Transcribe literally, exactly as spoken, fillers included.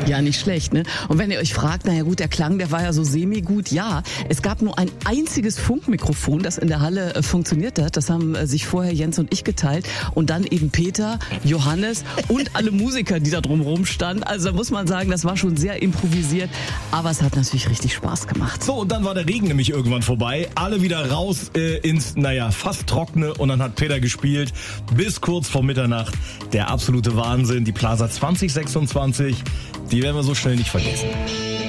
Ja, nicht schlecht, ne? Und wenn ihr euch fragt, naja gut, der Klang, der war ja so semi-gut. Ja, es gab nur ein einziges Funkmikrofon, das in der Halle äh, funktioniert hat. Das haben äh, sich vorher Jens und ich geteilt. Und dann eben Peter, Johannes und alle Musiker, die da drumherum standen. Also da muss man sagen, das war schon sehr improvisiert. Aber es hat natürlich richtig Spaß gemacht. So, und dann war der Regen nämlich irgendwann vorbei. Alle wieder raus äh, ins, naja, fast trockene. Und dann hat Peter gespielt bis kurz vor Mitternacht. Der absolute Wahnsinn. Die Plaza zwanzig sechsundzwanzig, die werden wir so schnell nicht vergessen.